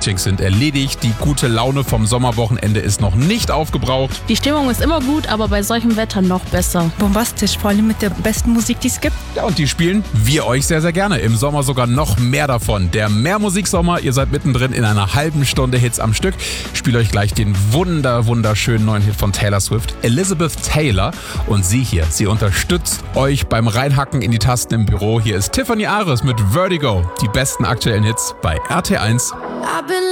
Soundchecks sind erledigt. Die gute Laune vom Sommerwochenende ist noch nicht aufgebraucht. Die Stimmung ist immer gut, aber bei solchem Wetter noch besser. Bombastisch, vor allem mit der besten Musik, die es gibt. Ja, und die spielen wir euch sehr, sehr gerne. Im Sommer sogar noch mehr davon. Der Mehrmusiksommer, ihr seid mittendrin in einer halben Stunde Hits am Stück. Spielt euch gleich den wunderschönen neuen Hit von Taylor Swift, Elizabeth Taylor. Und sie hier, sie unterstützt euch beim Reinhacken in die Tasten im Büro. Hier ist Tiffany Ares mit Vertigo. Die besten aktuellen Hits bei RT1.